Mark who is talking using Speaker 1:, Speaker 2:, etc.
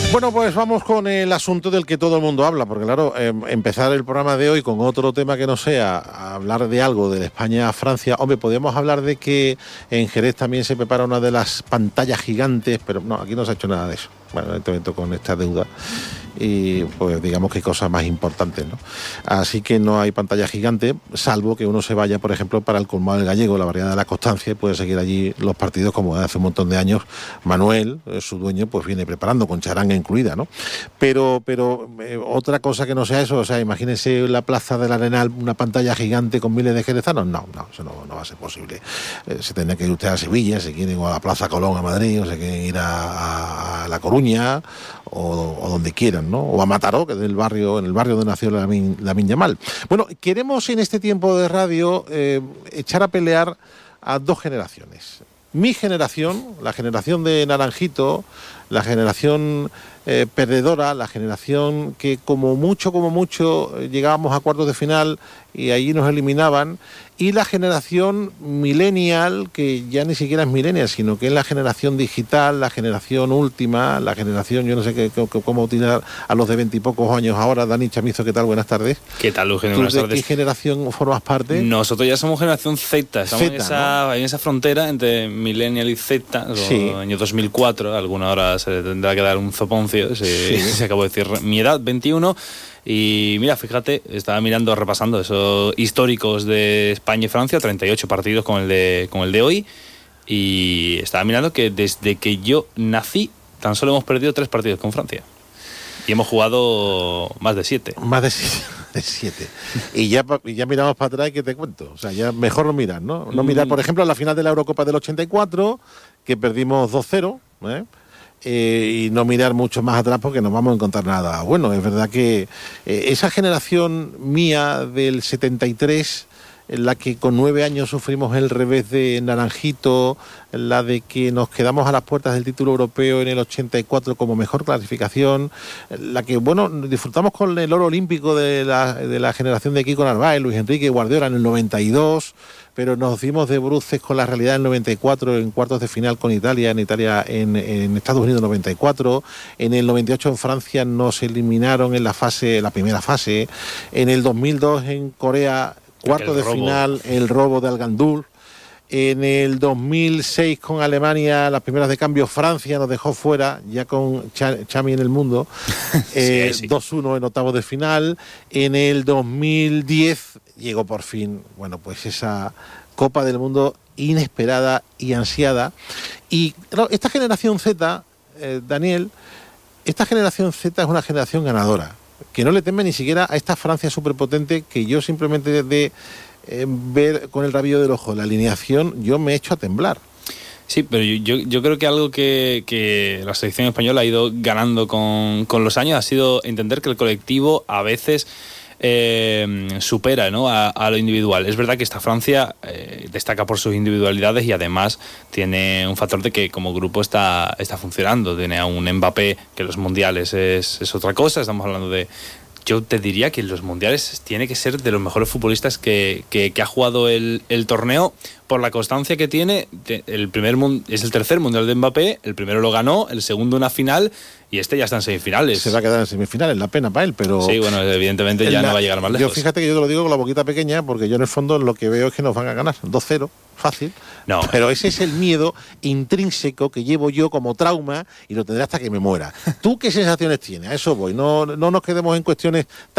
Speaker 1: Bueno, pues vamos con el asunto del que todo el mundo habla, porque claro, empezar el programa de hoy con otro tema que no sea hablar de algo de España a Francia. Hombre, podríamos hablar de que en Jerez también se prepara una de las pantallas gigantes, pero no, aquí no se ha hecho nada de eso. Bueno, este evento con esta deuda y pues digamos que hay cosas más importantes, ¿no? Así que no hay pantalla gigante, salvo que uno se vaya, por ejemplo, para el Colmado del Gallego, la variedad de la Constancia, y puede seguir allí los partidos como hace un montón de años Manuel, su dueño, pues viene preparando, con charanga incluida, ¿no? Pero otra cosa que no sea eso, o sea, imagínense la Plaza del Arenal, una pantalla gigante con miles de jerezanos, no, eso no va a ser posible. Se tendría que ir usted a Sevilla, si quieren, o a la Plaza Colón a Madrid, o se quieren ir a La Coruña, o donde quieran, ¿no? O a Mataró, que es en el barrio donde nació Lamine Yamal. Bueno, queremos en este tiempo de radio echar a pelear a dos generaciones. Mi generación, la generación de Naranjito, la generación perdedora, la generación que como mucho llegábamos a cuartos de final y ahí nos eliminaban, y la generación millennial, que ya ni siquiera es millennial, sino que es la generación digital, la generación última, la generación, yo no sé cómo utilizar a los de 20 y pocos años ahora. Dani Chamizo, ¿qué tal? Buenas tardes.
Speaker 2: ¿Qué tal, Eugenio? Buenas tardes.
Speaker 1: ¿De qué generación formas parte?
Speaker 2: Nosotros ya somos generación Z, estamos
Speaker 1: Z,
Speaker 2: en esa frontera entre millennial y Z,
Speaker 1: sí.
Speaker 2: Año 2004, alguna hora se tendrá que dar un zoponcio, se acabó de decir mi edad, 21. Y mira, fíjate, estaba mirando, repasando esos históricos de España y Francia, 38 partidos con el de hoy, y estaba mirando que desde que yo nací tan solo hemos perdido 3 partidos con Francia y hemos jugado más de 7.
Speaker 1: Más de 7. Y ya miramos para atrás y ¿qué te cuento? O sea, ya mejor no mirar, ¿no? No mirar, por ejemplo, la final de la Eurocopa del 84, que perdimos 2-0, y no mirar mucho más atrás porque no vamos a encontrar nada. Bueno, es verdad que esa generación mía del 73, en la que con 9 años sufrimos el revés de Naranjito, la de que nos quedamos a las puertas del título europeo en el 84 como mejor clasificación, la que, bueno, disfrutamos con el oro olímpico de la generación de Kiko Narváez, Luis Enrique Guardiola en el 92, pero nos dimos de bruces con la realidad del 94 en cuartos de final con Italia, en Estados Unidos 94, en el 98 en Francia nos eliminaron en la primera fase, en el 2002 en Corea, cuarto de final, el robo de Al-Gandour. En el 2006 con Alemania, las primeras de cambio, Francia nos dejó fuera, ya con Xavi en el mundo, sí. 2-1 en octavos de final. En el 2010 llegó por fin, bueno, pues esa Copa del Mundo inesperada y ansiada. Y claro, esta generación Z, Daniel, esta generación Z es una generación ganadora, que no le teme ni siquiera a esta Francia superpotente, que yo simplemente de ver con el rabillo del ojo la alineación, yo me he hecho a temblar.
Speaker 2: Sí, pero yo creo que algo que la selección española ha ido ganando con los años ha sido entender que el colectivo a veces supera, ¿no?, a lo individual. Es verdad que esta Francia destaca por sus individualidades y además tiene un factor de que como grupo está funcionando. Tiene a un Mbappé que en los mundiales es otra cosa. Estamos hablando de... Yo te diría que en los mundiales tiene que ser de los mejores futbolistas que ha jugado el torneo, por la constancia que tiene. Es el tercer mundial de Mbappé, el primero lo ganó, el segundo una final y este ya está en semifinales.
Speaker 1: Se va a quedar en semifinales, la pena para él, pero...
Speaker 2: Sí, bueno, evidentemente ya no va a llegar más lejos.
Speaker 1: Yo fíjate que yo te lo digo con la boquita pequeña, porque yo en el fondo lo que veo es que nos van a ganar 2-0, fácil.
Speaker 2: No.
Speaker 1: Pero ese es el miedo intrínseco que llevo yo como trauma y lo tendré hasta que me muera. ¿Tú qué sensaciones tienes? A eso voy, no nos quedemos en cuestiones